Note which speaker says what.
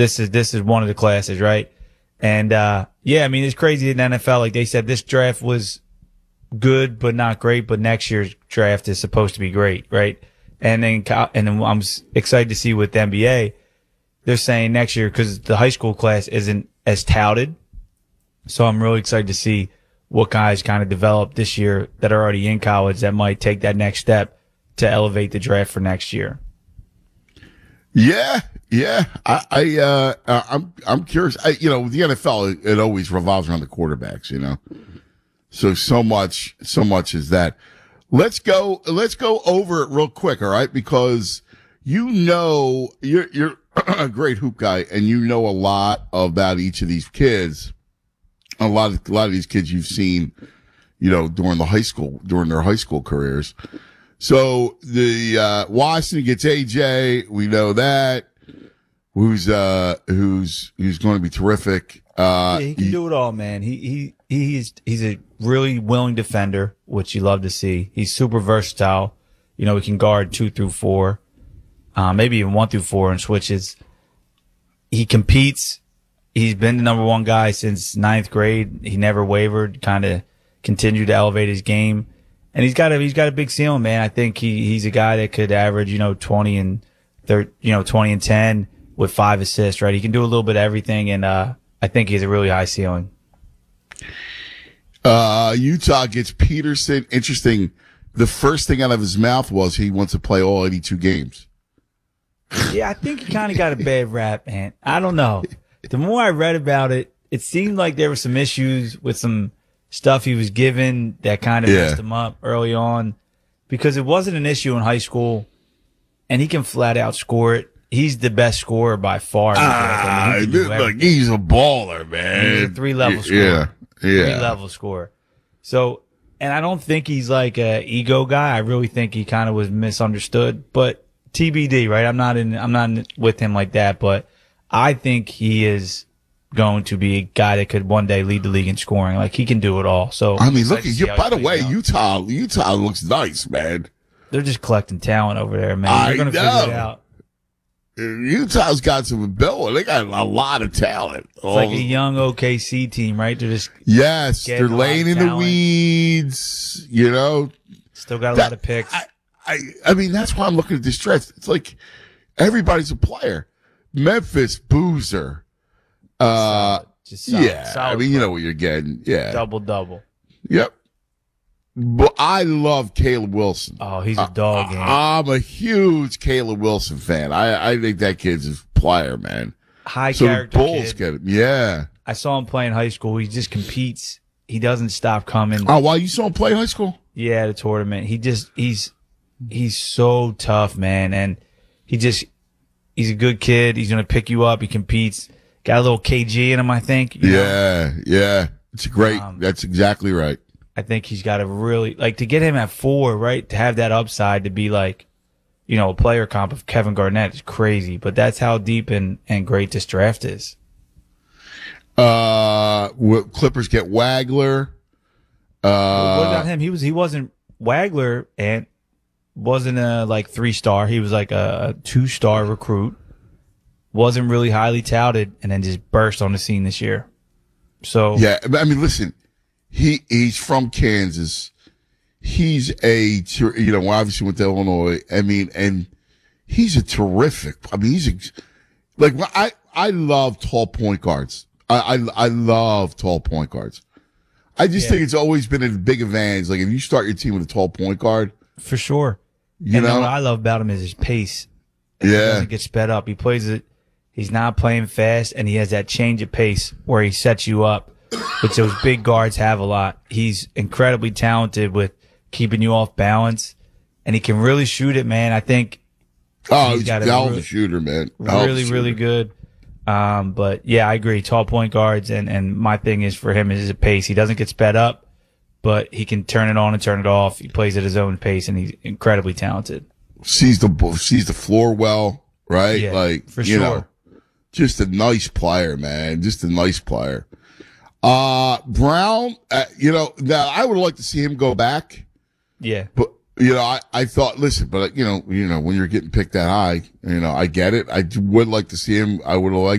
Speaker 1: this is one of the classes, right? And yeah, I mean, it's crazy in the NFL. Like they said, this draft was good but not great, but next year's draft is supposed to be great, right? And then I'm excited to see with the NBA. They're saying next year, because the high school class isn't as touted. So I'm really excited to see what guys kind of develop this year that are already in college that might take that next step to elevate the draft for next year.
Speaker 2: Yeah. I'm curious. With the NFL, it always revolves around the quarterbacks, So much is that. Let's go over it real quick, all right? Because you're a great hoop guy, and you know a lot about each of these kids. A lot of these kids you've seen, during their high school careers. So the Washington gets AJ, we know that. Who's going to be terrific.
Speaker 1: Yeah, he can do it all, man. He's a really willing defender, which you love to see. He's super versatile. He can guard 2 through 4, maybe even 1 through 4 and switches. He competes. He's been the number 1 guy since 9th grade. He never wavered, kind of continued to elevate his game. And he's got a big ceiling, man. I think he's a guy that could average, 20 and 10 with 5 assists, right? He can do a little bit of everything, and I think he has a really high ceiling.
Speaker 2: Utah gets Peterson. Interesting. The first thing out of his mouth was he wants to play all 82 games.
Speaker 1: Yeah, I think he kind of got a bad rap, man. I don't know. The more I read about it, it seemed like there were some issues with some stuff he was given that kind of messed him up early on, because it wasn't an issue in high school, and he can flat out score it. He's the best scorer by far.
Speaker 2: He's a baller, man.
Speaker 1: He's a 3-level scorer.
Speaker 2: Yeah.
Speaker 1: 3-level scorer. So, and I don't think he's like a ego guy. I really think he kind of was misunderstood, but TBD, right? I'm not with him like that, but I think he is going to be a guy that could one day lead the league in scoring. Like, he can do it all. So,
Speaker 2: I mean, look at you. By the way, Utah looks nice, man.
Speaker 1: They're just collecting talent over there, man. They're going to figure it out.
Speaker 2: Utah's got some ability. They got a lot of talent.
Speaker 1: It's like a young OKC team, right? They're just
Speaker 2: they're laying in the weeds.
Speaker 1: Still got a lot of picks.
Speaker 2: I mean, that's why I'm looking at this draft. It's like everybody's a player. Memphis, Boozer. Solid. I mean, you know what you're getting. Yeah,
Speaker 1: double.
Speaker 2: Yep. But I love Caleb Wilson.
Speaker 1: Oh, he's a dog.
Speaker 2: I'm a huge Caleb Wilson fan. I think that kid's a player, man.
Speaker 1: High character
Speaker 2: the Bulls
Speaker 1: kid.
Speaker 2: Get him. Yeah.
Speaker 1: I saw him play in high school. He just competes. He doesn't stop coming.
Speaker 2: Oh, wow, you saw him play in high school?
Speaker 1: Yeah, the tournament. He's so tough, man. And he's a good kid. He's going to pick you up. He competes. Got a little KG in him, I think.
Speaker 2: Yeah. It's great. That's exactly right.
Speaker 1: I think he's got a really, to get him at 4, right? To have that upside to be a player comp of Kevin Garnett is crazy. But that's how deep and great this draft is.
Speaker 2: Clippers get Wagler.
Speaker 1: What about him? He wasn't Wagler and wasn't a 3-star. He was like a 2-star recruit. Wasn't really highly touted, and then just burst on the scene this year. So
Speaker 2: yeah, I mean, listen. He's from Kansas. He's obviously went to Illinois. I mean, and he's a terrific. I mean, I love tall point guards. I love tall point guards. I just think it's always been a big advantage. Like, if you start your team with a tall point guard,
Speaker 1: for sure. What I love about him is his pace. He doesn't get sped up. He plays it. He's not playing fast, and he has that change of pace where he sets you up, which those big guards have a lot. He's incredibly talented with keeping you off balance, and he can really shoot it, man. I think
Speaker 2: he's a hell of a shooter, man.
Speaker 1: Really good. But yeah, I agree. Tall point guards, and my thing is for him is his pace. He doesn't get sped up, but he can turn it on and turn it off. He plays at his own pace, and he's incredibly talented.
Speaker 2: Sees the floor well, right?
Speaker 1: Yeah, for sure.
Speaker 2: Just a nice player, man. Just a nice player. Brown, now I would like to see him go back.
Speaker 1: Yeah.
Speaker 2: But, I thought, listen, but, when you're getting picked that high, I get it. I would like to see him. I would have liked